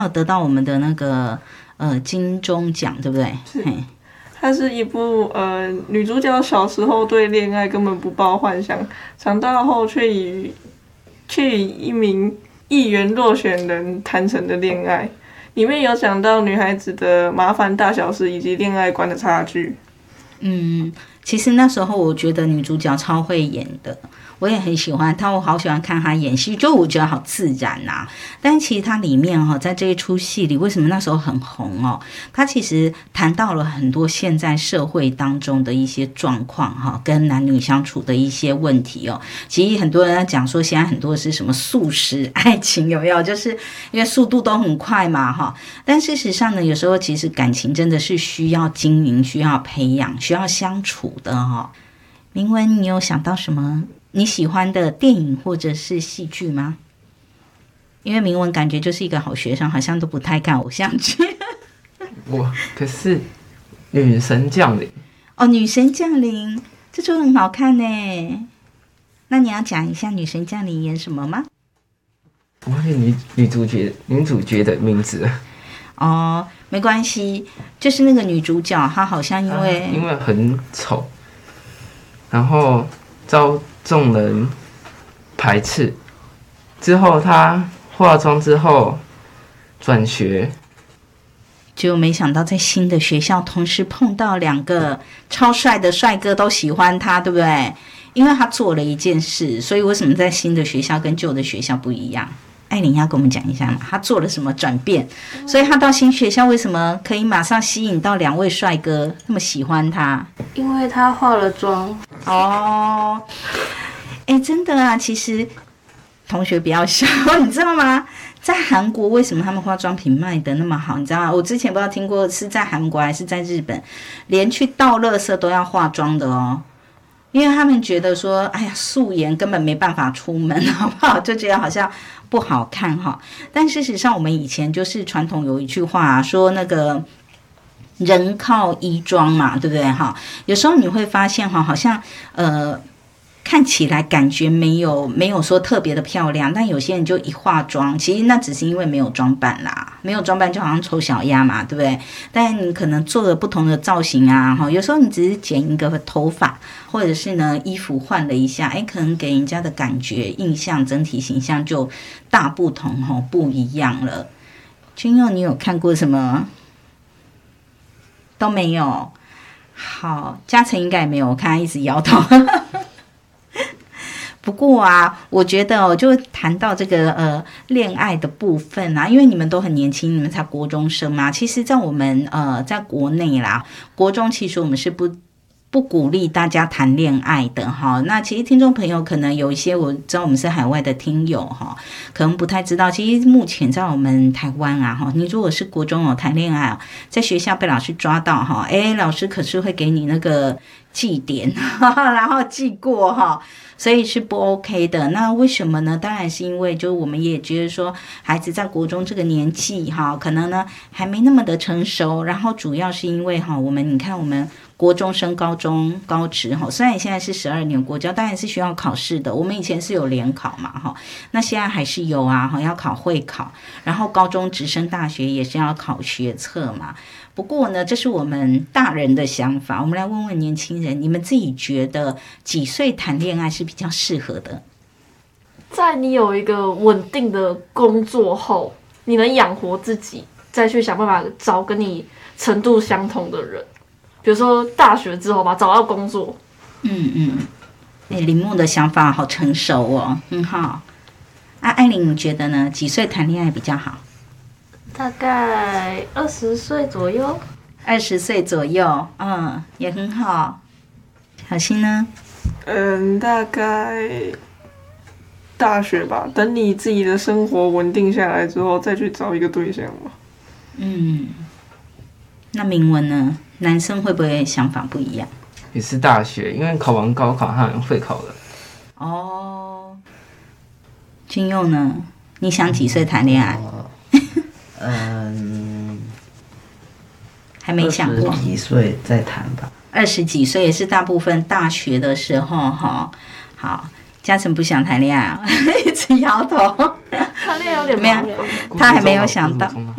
得到我们的那个金钟奖，对不对？嘿， 它是一部女主角小时候对恋爱根本不抱幻想，长大后却与一名议员落选人谈成的恋爱。里面有讲到女孩子的麻烦大小事以及恋爱观的差距。 其实那时候我觉得女主角超会演的，我也很喜欢她，我好喜欢看她演戏，就我觉得好自然啊。但其实她里面在这一出戏里，为什么那时候很红哦？她其实谈到了很多现在社会当中的一些状况跟男女相处的一些问题哦。其实很多人在讲说，现在很多是什么速食爱情，有没有？就是因为速度都很快嘛但事实上呢，有时候其实感情真的是需要经营、需要培养、需要相处的明文，你有想到什么你喜欢的电影或者是戏剧吗？因为明文感觉就是一个好学生，好像都不太看偶像剧。 可是女神降临女神降临这出很好看呢。那你要讲一下女神降临演什么吗？ 我忘记女主角的名字了。 没关系，就是那个女主角，她好像因为很丑，然后遭众人排斥，之后她化妆之后转学， 就没想到在新的学校同时碰到2个超帅的帅哥都喜欢她，对不对？因为她做了一件事，所以为什么在新的学校跟旧的学校不一样？艾琳要跟我们讲一下嘛，她做了什么转变？所以她到新学校为什么可以马上吸引到2位帅哥那么喜欢她？ 因为她化了妆。 真的啊，其实同学不要笑，你知道吗？在韩国为什么他们化妆品卖的那么好？你知道吗？我之前不知道听过是在韩国还是在日本，连去倒垃圾都要化妆的因为他们觉得说，哎呀，素颜根本没办法出门，好不好？就觉得好像不好看但事实上，我们以前就是传统有一句话说那个人靠衣装嘛，对不对有时候你会发现好像看起来感觉没有说特别的漂亮，但有些人就一化妆，其实那只是因为没有装扮啦，没有装扮就好像丑小鸭嘛，对不对？但你可能做了不同的造型啊，有时候你只是剪一个头发，或者是呢衣服换了一下，可能给人家的感觉印象整体形象就大不同不一样了。君佑，你有看过什么？都没有。好，嘉诚应该也没有，我看他一直摇头。不过啊，我觉得就谈到这个恋爱的部分啊，因为你们都很年轻，你们才国中生嘛。其实，在我们在国内啦，国中其实我们是不鼓励大家谈恋爱的那其实听众朋友可能有一些我知道我们是海外的听友可能不太知道，其实目前在我们台湾啊你如果是国中谈恋爱在学校被老师抓到老师可是会给你那个记点然后记过所以是不 OK 的。那为什么呢？当然是因为就我们也觉得说孩子在国中这个年纪可能呢还没那么的成熟，然后主要是因为你看我们国中升高中高职虽然现在是12年国教，当然是需要考试的，我们以前是有联考嘛那现在还是有啊要考会考，然后高中直升大学也是要考学测嘛。不过呢，这是我们大人的想法，我们来问问年轻人，你们自己觉得几岁谈恋爱是比较适合的？ 在你有一个稳定的工作后，你能养活自己，再去想办法找跟你程度相同的人，比如说大学之后吧，找到工作。 林木的想法好成熟很好。艾琳，你觉得呢？几岁谈恋爱比较好？ 大概20岁左右。 20岁左右，也很好。小新呢？ 大概大学吧，等你自己的生活稳定下来之后，再去找一个对象吧。 那明文呢？男生会不会想法不一样？ 也是大学，因为考完高考他会考的。 君佑呢？你想几岁谈恋爱？还没想过。 20几岁再谈吧。 20几岁也是大部分大学的时候好，嘉诚不想谈恋爱一直摇头。 谈恋爱有点没有，他还没有想到。